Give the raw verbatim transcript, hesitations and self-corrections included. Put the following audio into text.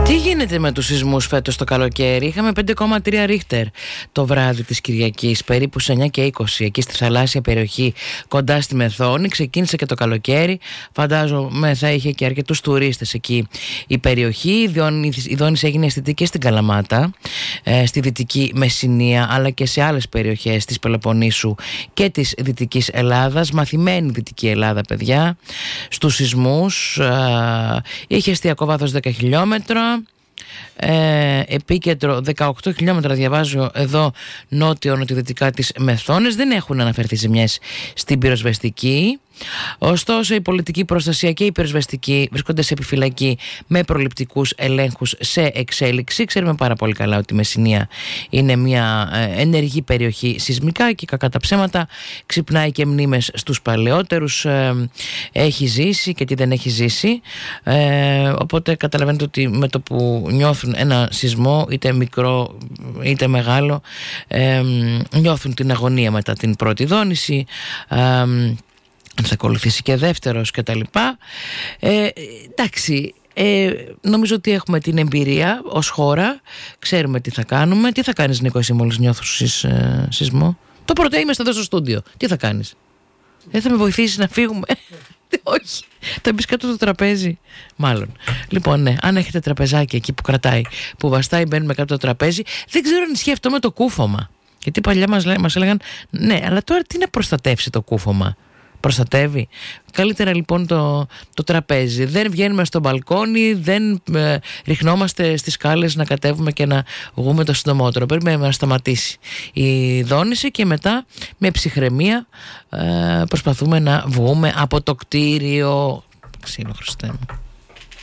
Τι γίνεται με τους σεισμούς φέτος το καλοκαίρι? Είχαμε πέντε κόμμα τρία ρίχτερ το βράδυ της Κυριακής, περίπου στις εννιά και είκοσι, εκεί στη θαλάσσια περιοχή κοντά στη Μεθόνη. Ξεκίνησε και το καλοκαίρι, φαντάζομαι θα είχε και αρκετούς τουρίστες εκεί η περιοχή. Η δόνηση έγινε αισθητή και στην Καλαμάτα, στη Δυτική Μεσσηνία, αλλά και σε άλλες περιοχές της Πελοποννήσου και της Δυτικής Ελλάδας. Μαθημένη Δυτική Ελλάδα, παιδιά, στους σεισμούς. Είχε εστιακό βάθος δέκα χιλιόμετρα. Ε, επίκεντρο δεκαοκτώ χιλιόμετρα, διαβάζω εδώ, νότιο-νοτιοδυτικά της Μεθόνης. Δεν έχουν αναφερθεί ζημιές στην πυροσβεστική. Ωστόσο, η πολιτική προστασία και η πυροσβεστική βρίσκονται σε επιφυλακή με προληπτικούς ελέγχους σε εξέλιξη. Ξέρουμε πάρα πολύ καλά ότι η Μεσσηνία είναι μια ενεργή περιοχή σεισμικά και κακά τα ψέματα ξυπνάει και μνήμες στους παλαιότερους. Ε, έχει ζήσει και τι δεν έχει ζήσει. Ε, οπότε καταλαβαίνετε ότι με το που νιώθουν ένα σεισμό, είτε μικρό είτε μεγάλο, ε, νιώθουν την αγωνία μετά την πρώτη δόνηση. Ε, αν θα ακολουθήσει και δεύτερος και τα λοιπά. Ε, εντάξει, ε, νομίζω ότι έχουμε την εμπειρία ως χώρα, ξέρουμε τι θα κάνουμε. Τι θα κάνεις, Νίκο, εσύ μόλις νιώθεις ε, σεισμό? Το πρώτο, είμαστε εδώ στο στούντιο. Τι θα κάνεις? Δεν θα με βοηθήσεις να φύγουμε? Όχι, θα μπεις κάτω το τραπέζι. Μάλλον. Λοιπόν, ναι, αν έχετε τραπεζάκι εκεί που κρατάει, που βαστάει, μπαίνουμε κάτω το τραπέζι. Δεν ξέρω αν ισχύει αυτό με το κούφωμα. Γιατί παλιά μας, μας έλεγαν, ναι, αλλά τώρα τι να προστατεύσει το κούφωμα? Προστατεύει? Καλύτερα λοιπόν το, το τραπέζι. Δεν βγαίνουμε στο μπαλκόνι, δεν ε, ριχνόμαστε στις σκάλες να κατέβουμε και να βγούμε το συντομότερο. Πρέπει να σταματήσει η δόνηση και μετά με ψυχραιμία ε, προσπαθούμε να βγούμε από το κτίριο. Ξύλο, Χριστέ μου.